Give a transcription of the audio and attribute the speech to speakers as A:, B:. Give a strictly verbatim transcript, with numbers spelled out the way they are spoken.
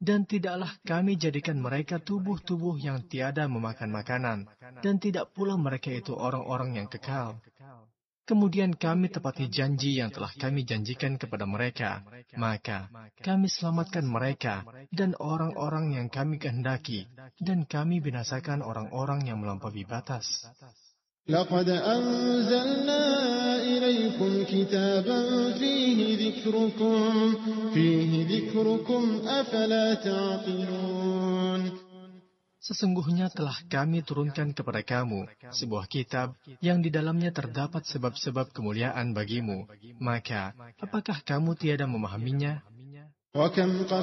A: Dan tidaklah kami jadikan mereka tubuh-tubuh yang tiada memakan makanan, dan tidak pula mereka itu orang-orang yang kekal. Kemudian kami tepati janji yang telah kami janjikan kepada mereka, maka kami selamatkan mereka dan orang-orang yang kami kehendaki, dan kami binasakan orang-orang yang melampaui batas.
B: لقد أنزلنا إليكم كتابا فيه ذكركم فيه ذكركم أفلا تعقلون.
A: Sesungguhnya telah kami turunkan kepada kamu sebuah kitab yang di dalamnya terdapat sebab-sebab kemuliaan bagimu, maka apakah kamu tiada memahaminya?
B: وكم